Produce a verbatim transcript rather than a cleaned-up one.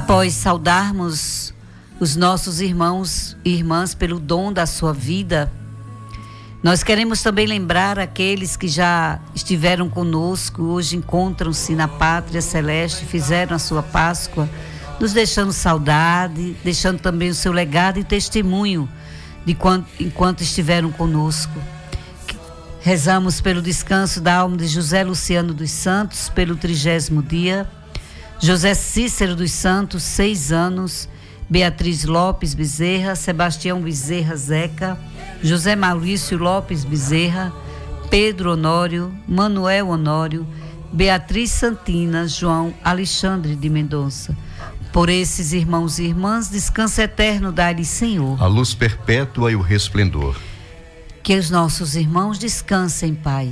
Após saudarmos os nossos irmãos e irmãs pelo dom da sua vida, nós queremos também lembrar aqueles que já estiveram conosco, hoje encontram-se na Pátria Celeste, fizeram a sua Páscoa, nos deixando saudade, deixando também o seu legado e testemunho de quando, enquanto estiveram conosco. Rezamos pelo descanso da alma de José Luciano dos Santos, pelo trigésimo dia, José Cícero dos Santos, seis anos, Beatriz Lopes Bezerra, Sebastião Bezerra Zeca, José Maurício Lopes Bezerra, Pedro Honório, Manuel Honório, Beatriz Santina, João Alexandre de Mendonça. Por esses irmãos e irmãs, descanso eterno dá-lhe, Senhor. A luz perpétua e o resplendor. Que os nossos irmãos descansem em paz.